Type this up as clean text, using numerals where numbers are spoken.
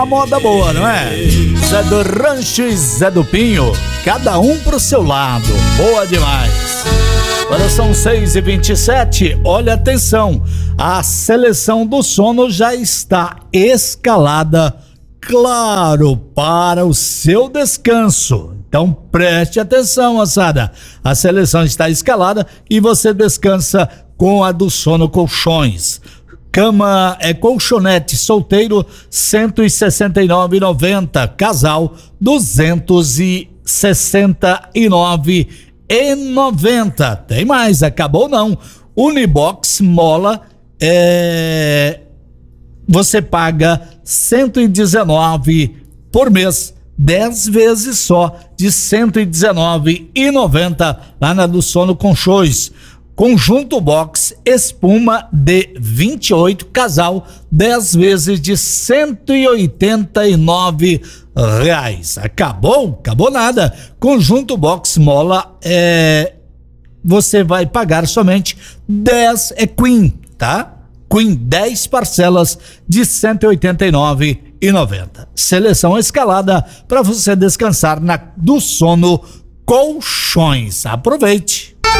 A moda boa, não é? Zé do Rancho e Zé do Pinho, cada um pro seu lado, boa demais. Agora são 6h27, olha atenção, a seleção do sono já está escalada, claro, para o seu descanso. Então preste atenção, moçada, a seleção está escalada e você descansa com a do Sono Colchões. Cama colchonete solteiro R$ 169,90, casal R$ 269,90. Tem mais, acabou não. Unibox mola você paga R$ 119 por mês, 10 vezes só de R$ 119,90 lá na do Sono Colchões. Conjunto box espuma de 28, casal 10 vezes de R$ 189. Acabou nada. Conjunto box mola você vai pagar somente 10 Queen, tá? Queen 10 parcelas de R$ 189,90. Seleção escalada para você descansar na do Sono Colchões. Aproveite.